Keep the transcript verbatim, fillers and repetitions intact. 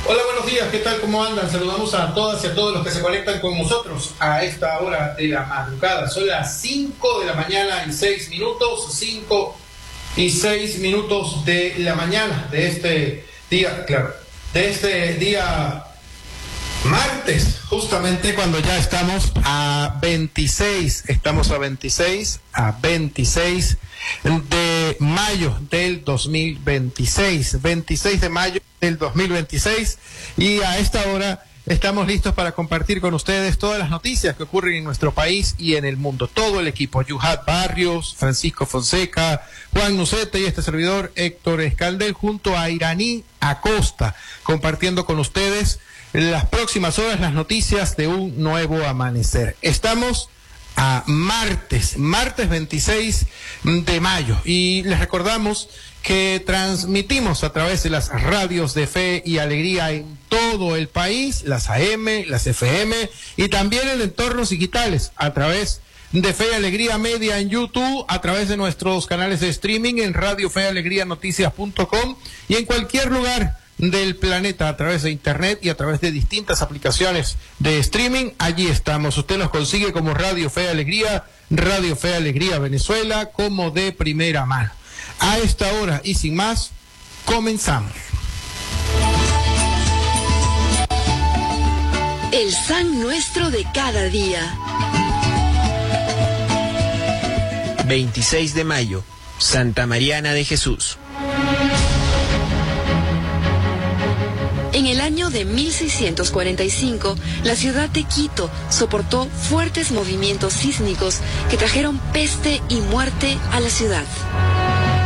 Hola, buenos días, ¿qué tal? ¿Cómo andan? Saludamos a todas y a todos los que se conectan con nosotros a esta hora de la madrugada. Son las cinco de la mañana y seis minutos, cinco y seis minutos de la mañana de este día, claro, de este día martes, justamente cuando ya estamos a veintiséis, estamos a veintiséis, a veintiséis de mayo del dos mil veintiséis, veintiséis de mayo del dos mil veintiséis, y a esta hora estamos listos para compartir con ustedes todas las noticias que ocurren en nuestro país y en el mundo. Todo el equipo, Yuhat Barrios, Francisco Fonseca, Juan Nucete y este servidor Héctor Escaldel, junto a Iraní Acosta, compartiendo con ustedes en las próximas horas las noticias de un nuevo amanecer. Estamos a martes, martes veintiséis de mayo, y les recordamos que transmitimos a través de las radios de Fe y Alegría en todo el país, las A M, las F M, y también en entornos digitales a través de Fe y Alegría Media en YouTube, a través de nuestros canales de streaming en Radio Fe y Alegría Noticias punto com y en cualquier lugar del planeta a través de internet y a través de distintas aplicaciones de streaming. Allí estamos. Usted nos consigue como Radio Fe y Alegría, Radio Fe y Alegría Venezuela, como de primera mano. A esta hora y sin más, comenzamos. El San Nuestro de cada día. veintiséis de mayo, Santa Mariana de Jesús. En el año de mil seiscientos cuarenta y cinco, la ciudad de Quito soportó fuertes movimientos sísmicos que trajeron peste y muerte a la ciudad.